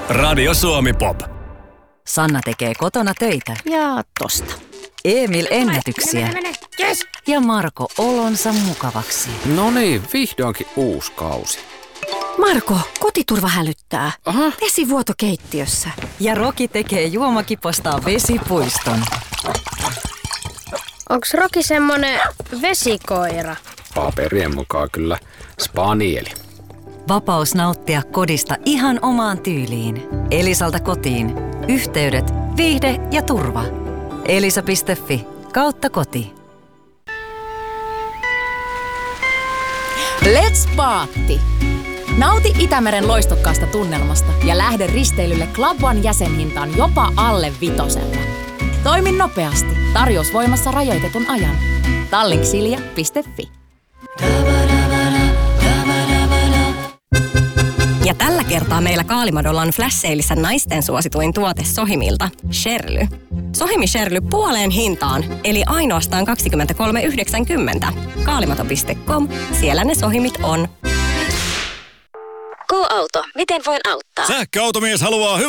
Radio Suomi Pop. Sanna tekee kotona töitä. Ja tosta. Emil ennätyksiä. Yes. Ja Marko olonsa mukavaksi. No niin, vihdoinkin uusi kausi. Marko, kotiturva hälyttää. Aha. Vesivuoto keittiössä. Ja Roki tekee juomakipostaan vesipuiston. Onks Roki semmonen vesikoira? Paperien mukaan kyllä spanieli. Vapaus nauttia kodista ihan omaan tyyliin. Elisalta kotiin. Yhteydet, viihde ja turva. Elisa.fi/koti. Let's Paatti! Nauti Itämeren loistokkaasta tunnelmasta ja lähde risteilylle Club One jäsenhintaan jopa alle 5. Toimi nopeasti. Tarjous voimassa rajoitetun ajan. Tallinksilja.fi. Ja tällä kertaa meillä Kaalimadolla on flash-seilissä naisten suosituin tuote Sohimilta, Sherly. Sohimi Sherly puoleen hintaan, eli ainoastaan 23,90. Kaalimado.com, siellä ne Sohimit on. Go-auto, miten voin auttaa? Sähköautomies haluaa